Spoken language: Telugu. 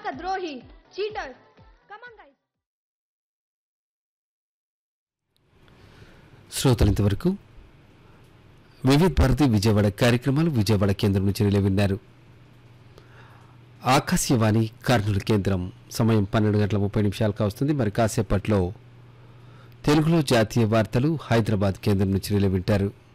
ద్రోహి చీటర్ కమాన్ గైస్. శ్రోతలు ఇంతవరకు వివిధ భారతి విజయవాడ కార్యక్రమాలు విజయవాడ కేంద్రం నుంచి నిలవిన్నారు. ఆకాశవాణి కర్నూలు కేంద్రం సమయం 12:30 కావస్తుంది. మరి కాసేపట్లో తెలుగులో జాతీయ వార్తలు హైదరాబాద్ కేంద్రం నుంచి నిలవింటారు.